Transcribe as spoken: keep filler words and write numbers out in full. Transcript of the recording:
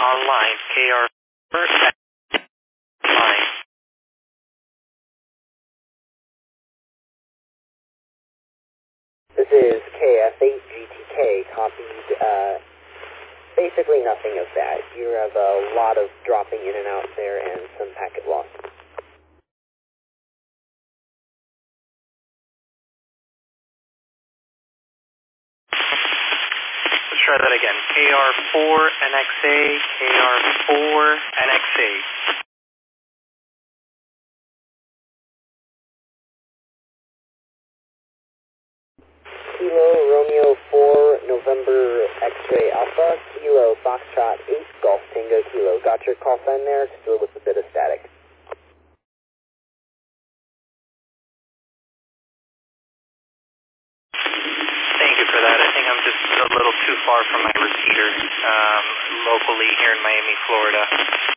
online. K R four line. This is K F eight G T K, copied, uh, basically nothing of that. You have a lot of dropping in and out there and some packet loss. Let's try that again. K R four N X A, K R four N X A. Kilo Romeo four November X-ray Alpha, Kilo Foxtrot eight Golf Tango Kilo. Got your call sign there, still with a bit of static. Thank you for that. I think I'm just a little too far from my repeater um, locally here in Miami, Florida.